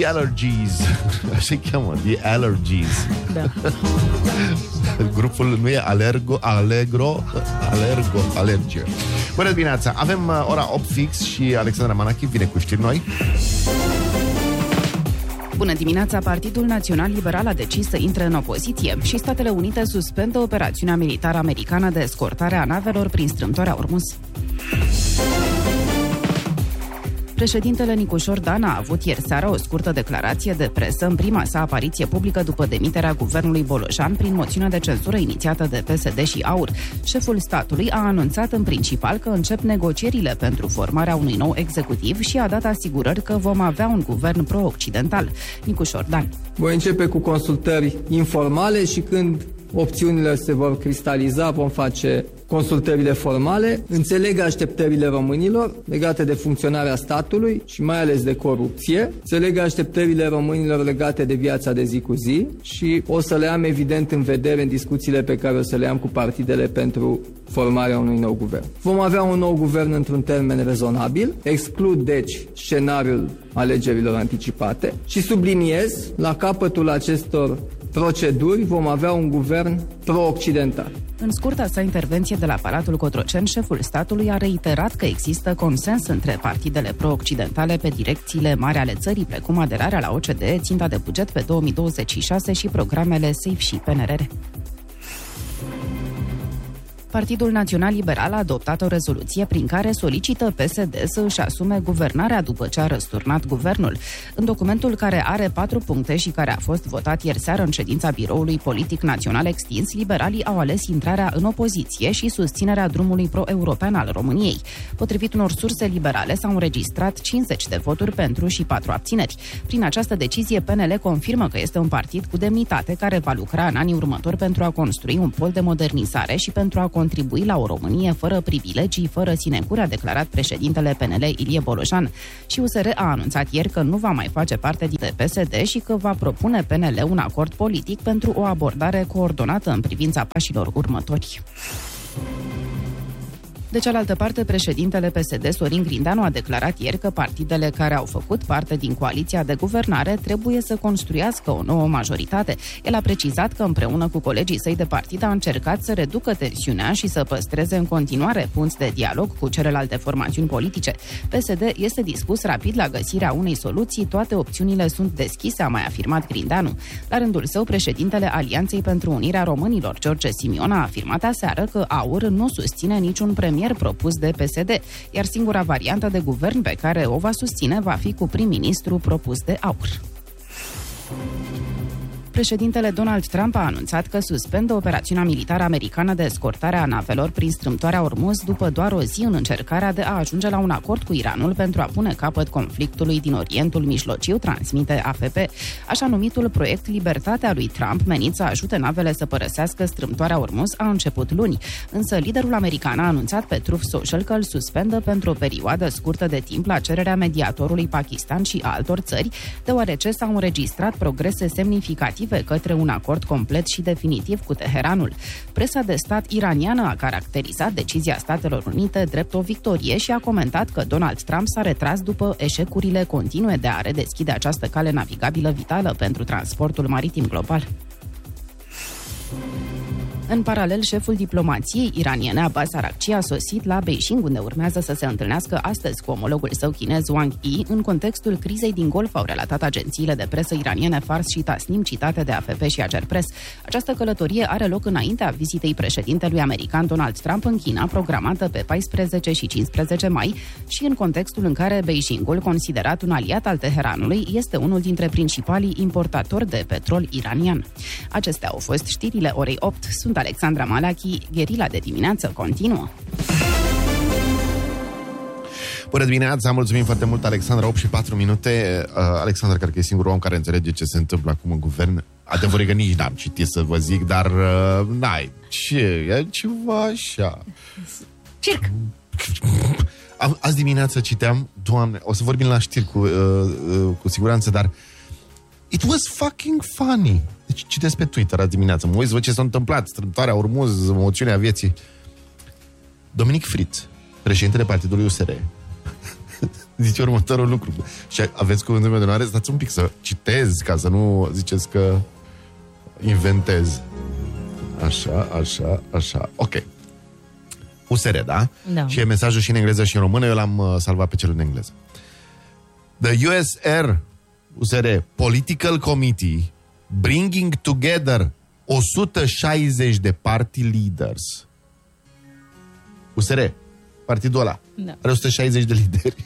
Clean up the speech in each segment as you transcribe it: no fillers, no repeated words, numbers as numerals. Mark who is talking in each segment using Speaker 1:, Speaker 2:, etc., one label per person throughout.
Speaker 1: The Allergies. Așa cheamă, The Allergies.
Speaker 2: Da.
Speaker 1: Grupul nu e Allegro, Allergie. Bună dimineața, avem ora 8 fix și Alexandra Manachi vine cu știri noi.
Speaker 2: Bună dimineața, Partidul Național Liberal a decis să intre în opoziție și Statele Unite suspendă operațiunea militară americană de escortare a navelor prin strâmtoarea Ormuz. Președintele Nicușor Dan a avut ieri seara o scurtă declarație de presă în prima sa apariție publică după demiterea guvernului Bolojan prin moțiunea de cenzură inițiată de PSD și AUR. Șeful statului a anunțat în principal că încep negocierile pentru formarea unui nou executiv și a dat asigurări că vom avea un guvern pro-occidental. Nicușor Dan.
Speaker 3: Voi începe cu consultări informale și când opțiunile se vor cristaliza, vom face consultările formale. Înțeleg așteptările românilor legate de funcționarea statului și mai ales de corupție. Înțeleg așteptările românilor legate de viața de zi cu zi și o să le am evident în vedere în discuțiile pe care o să le am cu partidele pentru formarea unui nou guvern. Vom avea un nou guvern într-un termen rezonabil, exclud deci scenariul alegerilor anticipate și subliniez, la capătul acestor proceduri vom avea un guvern pro-occidental.
Speaker 2: În scurta sa intervenție de la Palatul Cotroceni, șeful statului a reiterat că există consens între partidele pro-occidentale pe direcțiile mari ale țării, precum aderarea la OCDE, ținta de buget pe 2026 și programele SAFE și PNRR. Partidul Național Liberal a adoptat o rezoluție prin care solicită PSD să își asume guvernarea după ce a răsturnat guvernul. În documentul care are 4 puncte și care a fost votat ieri seară în ședința Biroului Politic Național Extins, liberalii au ales intrarea în opoziție și susținerea drumului pro-european al României. Potrivit unor surse liberale, s-au înregistrat 50 de voturi pentru și 4 abțineri. Prin această decizie, PNL confirmă că este un partid cu demnitate care va lucra în anii următori pentru a construi un pol de modernizare și pentru a contribui la o Românie fără privilegii, fără sinecuri, a declarat președintele PNL Ilie Bolojan. Și USR a anunțat ieri că nu va mai face parte din PSD și că va propune PNL un acord politic pentru o abordare coordonată în privința pașilor următori. De cealaltă parte, președintele PSD, Sorin Grindeanu, a declarat ieri că partidele care au făcut parte din coaliția de guvernare trebuie să construiască o nouă majoritate. El a precizat că împreună cu colegii săi de partid a încercat să reducă tensiunea și să păstreze în continuare punți de dialog cu celelalte formațiuni politice. PSD este dispus rapid la găsirea unei soluții, toate opțiunile sunt deschise, a mai afirmat Grindeanu. La rândul său, președintele Alianței pentru Unirea Românilor, George Simion, a afirmat aseară că AUR nu susține niciun premier propus de PSD, iar singura variantă de guvern pe care o va susține va fi cu prim-ministru propus de AUR. Președintele Donald Trump a anunțat că suspendă operațiunea militară americană de escortare a navelor prin strâmtoarea Ormuz după doar o zi în încercarea de a ajunge la un acord cu Iranul pentru a pune capăt conflictului din Orientul Mijlociu, transmite AFP. Așa numitul proiect Libertatea lui Trump, menit să ajute navele să părăsească strâmtoarea Ormuz, a început luni. Însă liderul american a anunțat pe Truth Social că îl suspendă pentru o perioadă scurtă de timp la cererea mediatorului Pakistan și a altor țări, deoarece s-au înregistrat progrese semnificative către un acord complet și definitiv cu Teheranul. Presa de stat iraniană a caracterizat decizia Statelor Unite drept o victorie și a comentat că Donald Trump s-a retras după eșecurile continue de a redeschide această cale navigabilă vitală pentru transportul maritim global. În paralel, șeful diplomației iraniene Abbas Araghchi a sosit la Beijing, unde urmează să se întâlnească astăzi cu omologul său chinez Wang Yi în contextul crizei din Golf, au relatat agențiile de presă iraniene Fars și Tasnim, citate de AFP și Agerpres. Această călătorie are loc înaintea vizitei președintelui american Donald Trump în China, programată pe 14 și 15 mai, și în contextul în care Beijingul, considerat un aliat al Teheranului, este unul dintre principalii importatori de petrol iranian. Acestea au fost știrile orei 8. Sunt Alexandra Malachi, Gherila de dimineață continuă.
Speaker 1: Bună dimineața, mulțumim foarte mult, Alexandra, 8 și 4 minute. Alexandra, cred că e singurul om care înțelege ce se întâmplă acum în guvern. Adevărul că nici n-am citit să vă zic, dar n-ai, ce, e ceva așa.
Speaker 2: Circ!
Speaker 1: Azi dimineața citeam, Doamne, o să vorbim la știri cu siguranță, dar it was fucking funny. Deci citesc pe Twitter azi dimineață, mă uit să văd ce s-a întâmplat, strâmtoarea Ormuz, moțiunea vieții. Dominic Fritz, președintele partidului USR, zice următorul lucru. Și aveți cuvântul meu de onoare, stați un pic să citez, ca să nu ziceți că inventez. Așa. Ok. USR, da?
Speaker 4: Da.
Speaker 1: Și e mesajul și în engleză și în română. Eu l-am salvat pe cel în engleză. The USR Political Committee bringing together 160 de party leaders. USR, partidul ăla,
Speaker 4: Da.
Speaker 1: are 160 de lideri.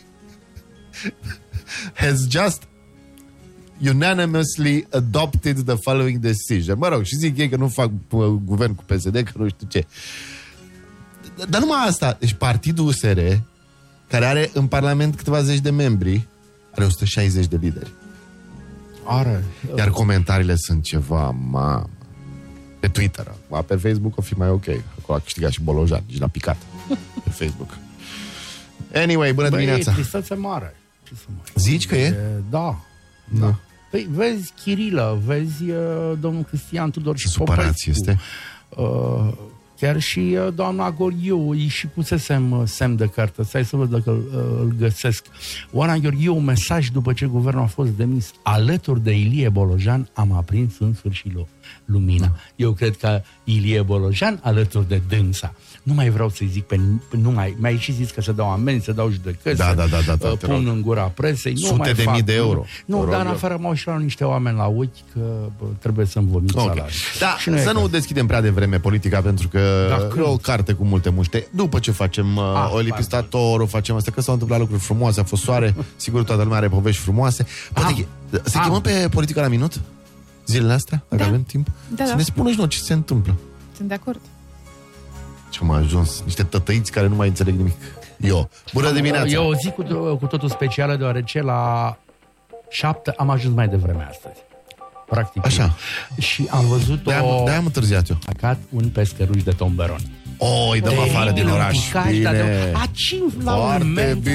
Speaker 1: Has just unanimously adopted the following decision. Mă rog, și zic ei că nu fac guvern cu PSD, că nu știu ce. Dar numai asta. Deci partidul USR, care are în Parlament câteva zeci de membri, are 160 de lideri.
Speaker 5: Are.
Speaker 1: Iar comentariile sunt ceva, mamă. Pe Twitter. Pe Facebook o fi mai ok. Acolo a câștigat și Bolojan, nici n-a picat. Pe Facebook. Anyway, bună dimineața.
Speaker 5: E tristețe mare. Ce să mai...
Speaker 1: Zici că e?
Speaker 5: Da. Păi vezi Chirilă, vezi domnul Cristian Tudor și
Speaker 1: supărați este.
Speaker 5: Chiar și doamna Gheorghiu, îi și pusesem semn de carte. Stai să văd dacă îl găsesc. Oana Gheorghiu, un mesaj după ce guvernul a fost demis. Alături de Ilie Bolojan am aprins în sfârșit lumina. Eu cred că Ilie Bolojan alături de dânsa. Nu mai vreau să-i zic mi-ai și zis că se dau amenzi, se dau judecăți, pun în gura presei.
Speaker 1: Sute de mii de euro.
Speaker 5: Nu, dar în afară m-au și luat niște oameni la ochi că trebuie să-mi vomit salariul.
Speaker 1: Da, să nu deschidem prea devreme politica, pentru că e o carte cu multe muște. După ce facem Olipistatorul, facem asta, că s-au întâmplat lucruri frumoase, a fost soare, sigur toată lumea are povești frumoase. Poate să chemăm pe Politica la Minut zilele astea, dacă avem timp? Să ne spună și noi ce se întâmplă.
Speaker 2: Sunt de acord.
Speaker 1: Ce am ajuns, niște tătăiți care nu mai înțeleg nimic. Bună dimineața!
Speaker 5: Eu o zi cu totul specială, deoarece la 7 am ajuns mai devreme astăzi. Practic.
Speaker 1: Așa.
Speaker 5: Și am văzut
Speaker 1: de-aia am întârziat eu.
Speaker 5: Acat un pescăruș de tomberon.
Speaker 1: Îi dăm afară din oraș.
Speaker 5: Bine. La un moment